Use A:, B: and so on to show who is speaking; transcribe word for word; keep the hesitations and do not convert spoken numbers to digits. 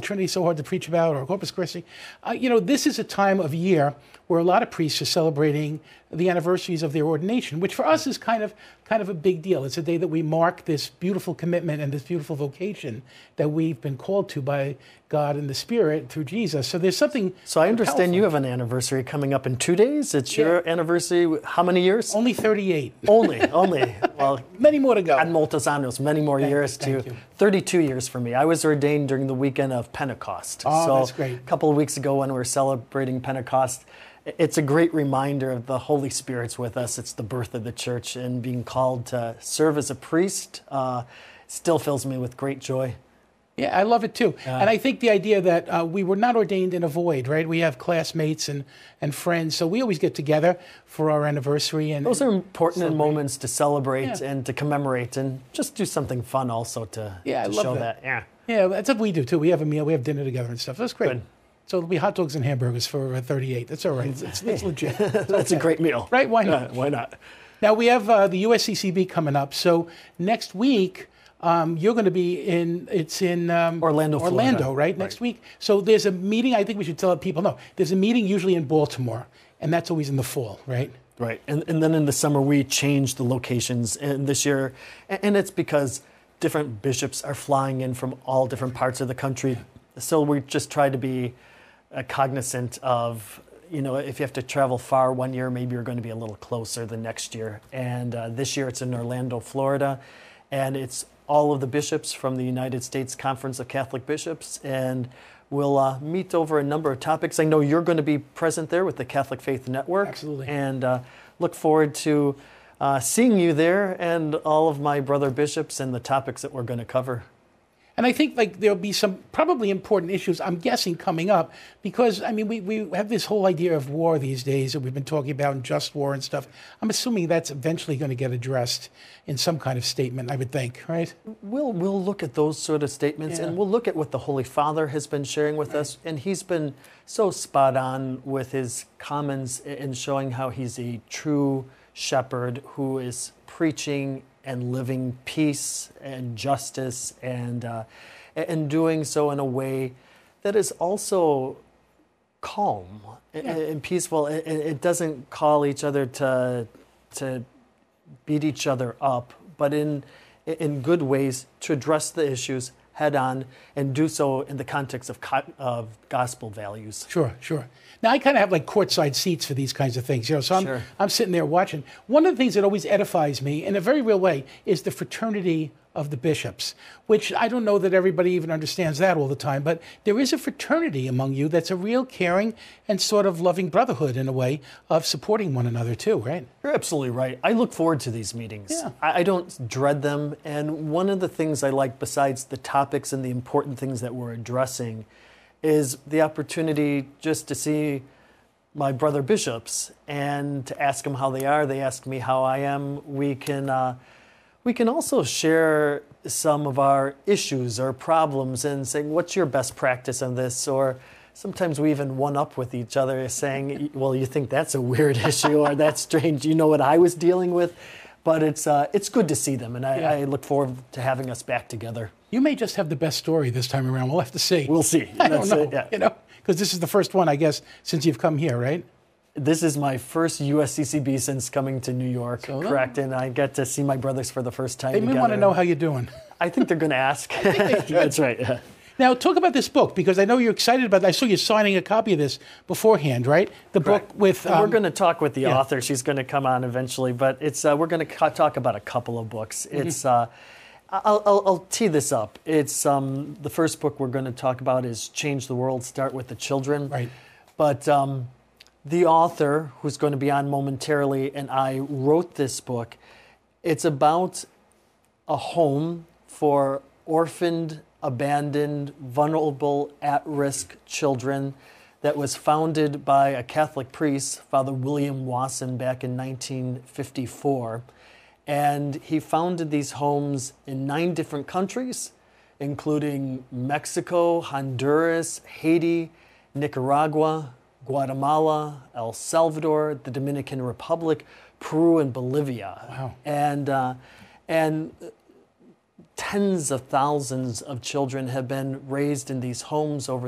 A: Trinity is so hard to preach about, or Corpus Christi. Uh, you know, this is a time of year where a lot of priests are celebrating the anniversaries of their ordination, which for us is kind of kind of a big deal. It's a day that we mark this beautiful commitment and this beautiful vocation that we've been called to by God and the Spirit through Jesus. So there's something.
B: So I understand
A: powerful.
B: You have an anniversary coming up in two days. It's
A: Yeah.
B: your anniversary. How many years?
A: Only thirty-eight.
B: Only, only. Well,
A: many more to go.
B: And moltos años, many more
A: Thank
B: years
A: you,
B: to
A: thank you.
B: thirty-two years for me. I was ordained during the weekend of Pentecost.
A: Oh,
B: so
A: that's great.
B: A couple of weeks ago when we were celebrating Pentecost, it's a great reminder of the Holy Spirit's with us. It's the birth of the church, and being called to serve as a priest uh, still fills me with great joy.
A: Yeah, I love it too.
B: Uh,
A: and I think the idea that uh, we were not ordained in a void, right? We have classmates and, and friends, so we always get together for our anniversary. And
B: Those are important
A: celebrate.
B: moments to celebrate
A: Yeah.
B: and to commemorate, and just do something fun also to,
A: Yeah, I
B: to
A: love
B: show
A: that.
B: that. Yeah.
A: Yeah, that's what we do too. We have a meal, we have dinner together and stuff. That's great.
B: Good.
A: So it'll be hot dogs and hamburgers for uh, thirty-eight. That's all right. It's, it's, it's legit. It's
B: That's a
A: okay.
B: great meal.
A: Right? Why not?
B: Uh, why not?
A: Now we have uh, the U S C C B coming up. So next week, um, you're going to be in, it's in um,
B: Orlando,
A: Orlando,
B: Florida.
A: right? Next week. So there's a meeting, I think we should tell people, no, there's a meeting usually in Baltimore, and that's always in the fall, right?
B: Right, and, and then in the summer we change the locations, and this year, and, and it's because different bishops are flying in from all different parts of the country, so we just try to be uh, cognizant of, you know, if you have to travel far one year, maybe you're going to be a little closer the next year, and uh, this year it's in Orlando, Florida, and it's all of the bishops from the United States Conference of Catholic Bishops, and we'll uh, meet over a number of topics. I know you're going to be present there with the Catholic Faith Network.
A: Absolutely.
B: And uh, look forward to uh, seeing you there and all of my brother bishops and the topics that we're going to cover.
A: And I think like there'll be some probably important issues, I'm guessing, coming up because, I mean, we, we have this whole idea of war these days that we've been talking about and just war and stuff. I'm assuming that's eventually going to get addressed in some kind of statement, I would think, right?
B: We'll, we'll look at those sort of statements,
A: Yeah.
B: and we'll look at what the Holy Father has been sharing with us. And he's been so spot on with his comments in showing how he's a true shepherd who is preaching and living peace and justice, and uh, and doing so in a way that is also calm
A: Yeah.
B: and peaceful. It, it doesn't call each other to to beat each other up, but in in good ways to address the issues head on and do so in the context of co- of gospel values.
A: Sure, sure. Now, I kind of have like courtside seats for these kinds of things, you know, so I'm,
B: Sure.
A: I'm sitting there watching. One of the things that always edifies me in a very real way is the fraternity of the bishops, which I don't know that everybody even understands that all the time, but there is a fraternity among you that's a real caring and sort of loving brotherhood in a way of supporting one another too, right?
B: You're absolutely right. I look forward to these meetings.
A: Yeah.
B: I, I don't dread them. And one of the things I like, besides the topics and the important things that we're addressing, is the opportunity just to see my brother bishops and to ask them how they are. They ask me how I am. We can, uh, we can also share some of our issues or problems and saying, what's your best practice on this? Or sometimes we even one up with each other saying, well, you think that's a weird issue or that's strange. You know what I was dealing with? But it's, uh, it's good to see them, and I,
A: Yeah.
B: I look forward to having us back together.
A: You may just have the best story this time around. We'll have to see.
B: We'll see.
A: I don't
B: That's
A: know,
B: it, yeah.
A: you know, because this is the first one, I guess, since you've come here, right?
B: This is my first U S C C B since coming to New York,
A: So,
B: correct? And I get to see my brothers for the first time
A: They may
B: together.
A: want to know how you're doing.
B: I think they're going to ask. That's right. Yeah.
A: Now, talk about this book, because I know you're excited about it. I saw you signing a copy of this beforehand, right? The
B: Correct.
A: book with...
B: And we're
A: um,
B: going to talk with the
A: yeah.
B: author. She's going to come on eventually, but it's uh, we're going to ca- talk about a couple of books.
A: Mm-hmm.
B: It's uh, I'll, I'll, I'll tee this up. It's um, the first book we're going to talk about is Change the World, Start with the Children.
A: Right.
B: But um, the author, who's going to be on momentarily, and I wrote this book. It's about a home for orphaned, abandoned, vulnerable, at-risk children that was founded by a Catholic priest, Father William Wasson, back in nineteen fifty-four. And he founded these homes in nine different countries, including Mexico, Honduras, Haiti, Nicaragua, Guatemala, El Salvador, the Dominican Republic, Peru, and Bolivia.
A: Wow.
B: And, uh, and tens of thousands of children have been raised in these homes over